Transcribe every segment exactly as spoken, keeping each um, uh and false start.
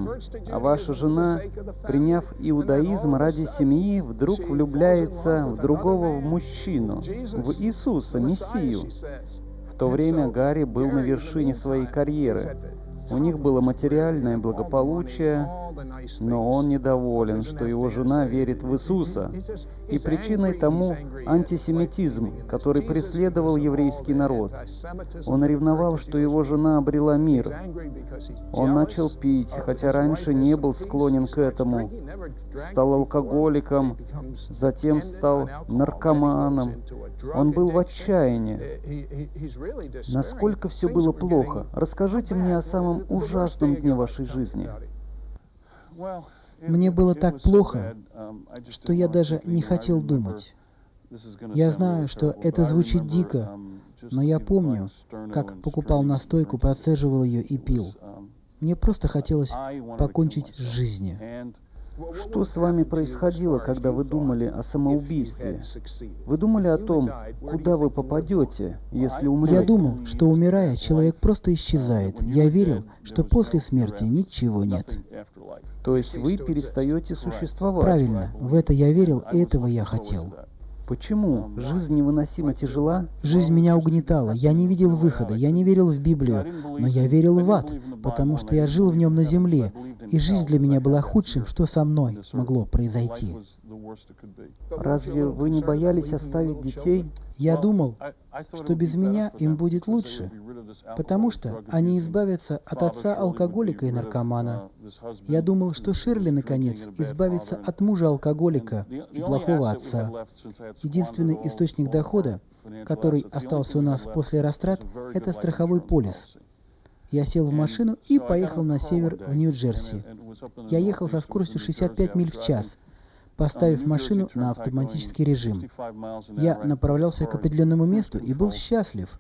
а ваша жена, приняв иудаизм ради семьи, вдруг влюбляется в другого мужчину, в Иисуса, Мессию. В то время Гарри был на вершине своей карьеры. У них было материальное благополучие, но он недоволен, что его жена верит в Иисуса. И причиной тому антисемитизм, который преследовал еврейский народ. Он ревновал, что его жена обрела мир. Он начал пить, хотя раньше не был склонен к этому. Стал алкоголиком, затем стал наркоманом. Он был в отчаянии. Насколько все было плохо? Расскажите мне о самом ужасном дне вашей жизни. Мне было так плохо, что я даже не хотел думать. Я знаю, что это звучит дико, но я помню, как покупал настойку, процеживал ее и пил. Мне просто хотелось покончить с жизнью. Что с вами происходило, когда вы думали о самоубийстве? Вы думали о том, куда вы попадете, если умрете? Я думал, что, умирая, человек просто исчезает. Я верил, что после смерти ничего нет. То есть вы перестаете существовать? Правильно, в это я верил, и этого я хотел. Почему? Жизнь невыносимо тяжела? Жизнь меня угнетала, я не видел выхода, я не верил в Библию, но я верил в ад, потому что я жил в нем на земле, и жизнь для меня была худшим, что со мной могло произойти. Разве вы не боялись оставить детей? Я думал, что без меня им будет лучше, потому что они избавятся от отца-алкоголика и наркомана. Я думал, что Ширли, наконец, избавится от мужа-алкоголика и плохого отца. Единственный источник дохода, который остался у нас после растрат, это страховой полис. Я сел в машину и поехал на север, в Нью-Джерси. Я ехал со скоростью шестьдесят пять миль в час, поставив машину на автоматический режим. Я направлялся к определенному месту и был счастлив.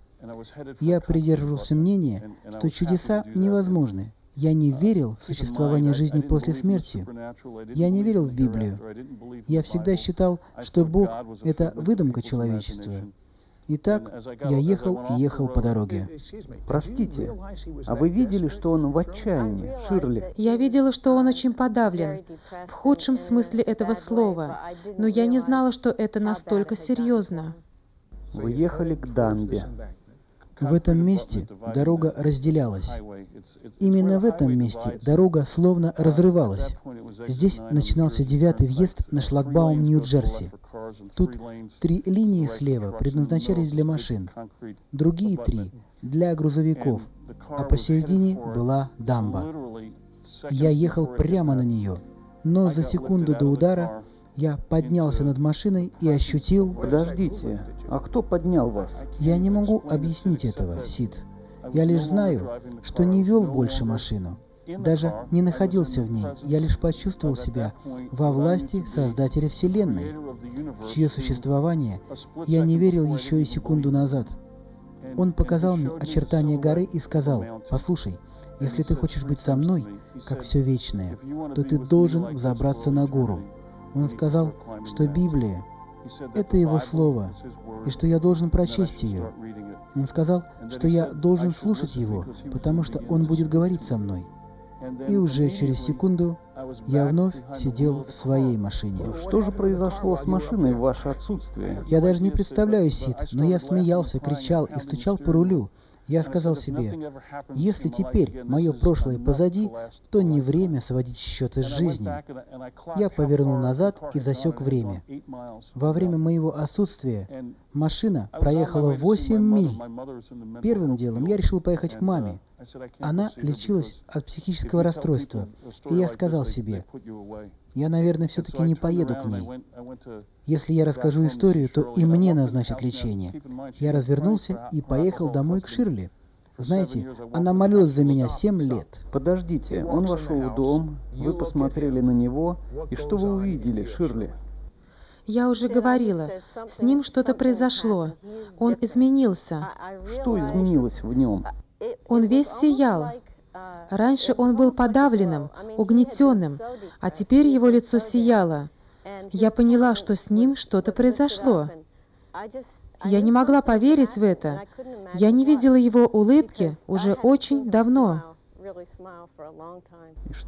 Я придерживался мнения, что чудеса невозможны. Я не верил в существование жизни после смерти. Я не верил в Библию. Я всегда считал, что Бог — это выдумка человечества. Итак, я ехал и ехал по дороге. Простите, а вы видели, что он в отчаянии, Ширли? Я видела, что он очень подавлен, в худшем смысле этого слова, но я не знала, что это настолько серьезно. Вы ехали к дамбе. В этом месте дорога разделялась. Именно в этом месте дорога словно разрывалась. Здесь начинался девятый въезд на шлагбаум Нью-Джерси. Тут три линии слева предназначались для машин, другие три — для грузовиков, а посередине была дамба. Я ехал прямо на нее, но за секунду до удара я поднялся над машиной и ощутил... Подождите, а кто поднял вас? Я не могу объяснить этого, Сид. Я лишь знаю, что не вел больше машину. Даже не находился в ней. Я лишь почувствовал себя во власти Создателя Вселенной, в чье существование я не верил еще и секунду назад. Он показал мне очертания горы и сказал: «Послушай, если ты хочешь быть со мной, как все вечное, то ты должен взобраться на гору». Он сказал, что Библия — это Его Слово, и что я должен прочесть ее. Он сказал, что я должен слушать Его, потому что Он будет говорить со мной. И уже через секунду я вновь сидел в своей машине. Что же произошло с машиной в ваше отсутствие? Я даже не представляю, Сид, но я смеялся, кричал и стучал по рулю. Я сказал себе, если теперь мое прошлое позади, то не время сводить счеты с жизнью. Я повернул назад и засек время. Во время моего отсутствия машина проехала восемь миль. Первым делом я решил поехать к маме. Она лечилась от психического расстройства, и я сказал себе, я, наверное, все-таки не поеду к ней. Если я расскажу историю, то и мне назначат лечение. Я развернулся и поехал домой к Ширли. Знаете, она молилась за меня семь лет. Подождите, он вошел в дом, вы посмотрели на него, и что вы увидели, Ширли? Я уже говорила, с ним что-то произошло. Он изменился. Что изменилось в нем? Он весь сиял. Раньше он был подавленным, угнетенным, а теперь его лицо сияло. Я поняла, что с ним что-то произошло. Я не могла поверить в это. Я не видела его улыбки уже очень давно.